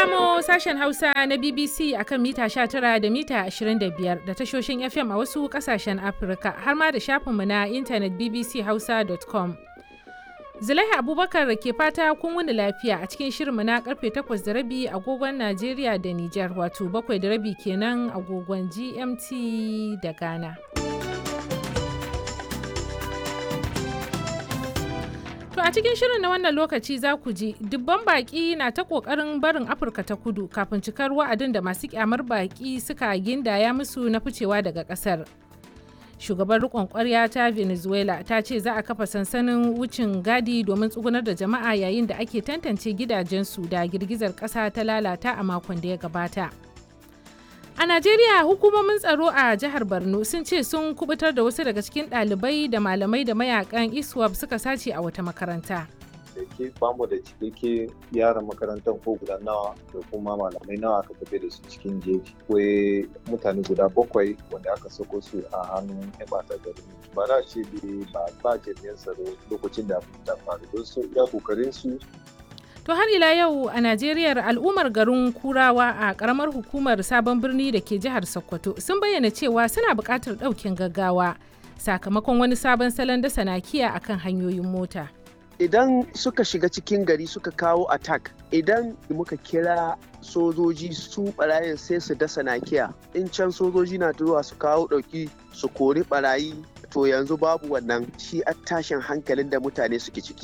kamo sashen Hausa na BBC akan mita 19 da mita 25 da tashoshin FM a wasu kasashen Afirka har ma da shafinmu na intanet bbchausa.com. Zulaiha Abubakar ke fata kun wuni lafiya a cikin shirinmu na karfe 8:30 agogon Najeriya da Nijar, wato 7:30 kenan agogon GMT da Ghana. To a cikin shirin na wannan lokaci za ku ji dubban baki na ta kokarin barin Afirka ta Kudu kafin cikar wa'adin da masu kyamar baki suka gindaya musu na ficewa daga kasar. Shugaban rikon kwarya ta Venezuela ta ce za a kafa sansanin wucin gadi domin tsugunar da jama'a yayin da ake tantance gidajensu da girgizar kasa ta lalata a makon da ya gabata. A Najeriya, hukumomin tsaro a jihar Borno sun ce sun kubutar da wasu daga cikin ɗalibai da malamai da mayakan ISWAP suka sace a wata makaranta. Da ke bamu da cikakke yaran makarantar ko guda nawa da kuma malamai nawa aka tafi da su cikin jeji. Akwai mutane guda 7 wanda aka sako su a hannun ɓata gari. Ba za a ce ba jami'an tsaro lokacin da abin ta faru don su ya kokarin su. To har ila yau a Najeriya, al'ummar garin Kurawa a karamar hukumar Sabon Birni da ke jihar Sokoto sun bayyana cewa suna buƙatar ɗaukin gaggawa sakamakon wani sabon salon dasa nakiya akan hanyoyin mota. Idan suka shiga cikin gari suka kawo attack, idan muka kira sojoji su barayin sai su dasa nakiya, in can sojoji na zuwa su kawo ɗauki su kori barayi, to yanzu babu wannan, shi a tashin hankalin da mutane suke ciki.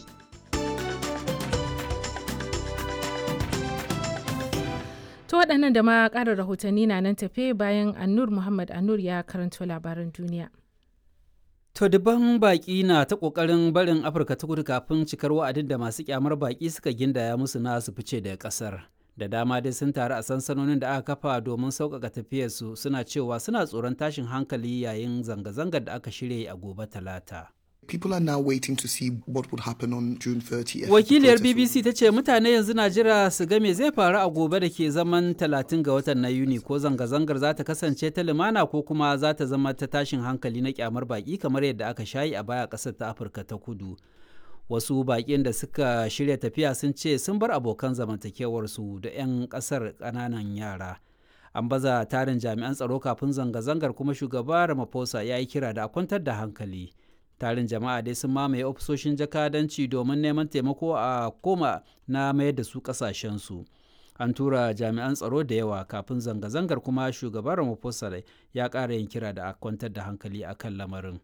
To waɗannan da ma ƙarin rahotanni na nan tafe bayan Annur Muhammad Annur ya karanto labaran duniya. To dubban baƙi na ta ƙoƙarin barin Afirka ta Kudu kafin cikar wa'adin da masu ƙyamar baƙi suka gindaya musu na su fice daga ƙasar. Da dama dai sun taru a sansanonin da aka kafa domin sauƙaƙa tafiyarsu, suna cewa suna tsoron tashin hankali yayin zanga-zangar da aka shirya a gobe Talata. People are now waiting to see what would happen on June 30th. Wakiliyar BBC ta ce mutane yanzu na jira su ga me zai faru a gobe da ke zaman 30 ga watan na Yuni, ko zanga-zangar za ta kasance ta lumana ko kuma za ta zama ta tashin hankali na kyamar baki kamar yadda aka shayi a baya ƙasar ta Afirka ta Kudu. Wasu baƙin da suka shirya tafiya sun ce sun bar abokan zamantakewarsu da 'yan ƙasar ƙananan yara. An baza tarin jami'an tsaro kafin zanga-zangar, kuma shugaba Ramaphosa ya yi kira da a kwantar da hankali. Tarin jama'a dai sun mamaye ofisoshin jakadanci domin neman taimako a koma na mayar da su kasashensu. An tura jami'an tsaro da yawa kafin zanga-zangar, kuma shugaban Ramaphosa ya ƙara yin kira da a kwantar da hankali a kan lamarin.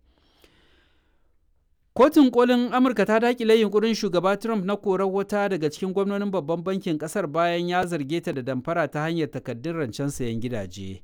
Kotun kolin Amurka ta dakile yunkurin shugaba Trump na korar wata daga cikin gwamnonin babban bankin kasar bayan ya zarge ta da damfara ta hanyar takardun rancen sayan gidaje.